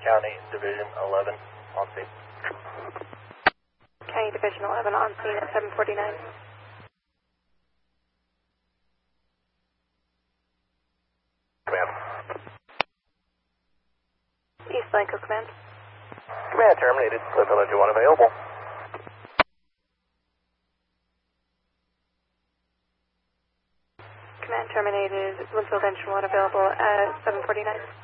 County Division 11 on scene. County Division 11 on scene at 749. Command. East Blanco Command. Command terminated. Cliff LNG 1 available. Command terminated. Winfield Engine 1 available at 749.